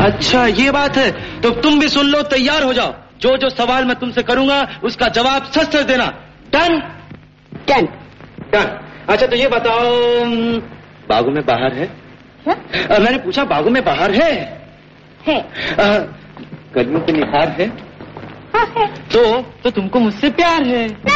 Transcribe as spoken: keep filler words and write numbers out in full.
अच्छा ये बात है, तो तुम भी सुन लो, तैयार हो जाओ। जो जो सवाल मैं तुमसे करूंगा उसका जवाब सच सच देना। डन? डन। डन। अच्छा तो ये बताओ, बागों में बाहर है? क्या? आ, मैंने पूछा बागों में बाहर है? है। कलियों पे निखार है? हाँ है। तो तो तुमको मुझसे प्यार है?